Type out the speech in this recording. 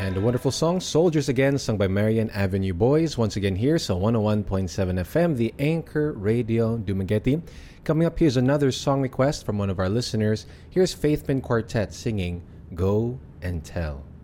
And the wonderful song, Soldiers Again, sung by Marian Avenue Boys. Once again here, so 101.7 FM, the Anchor Radio Dumaguete. Coming up, here's another song request from one of our listeners. Here's Faith Pin Quartet singing Go and Tell.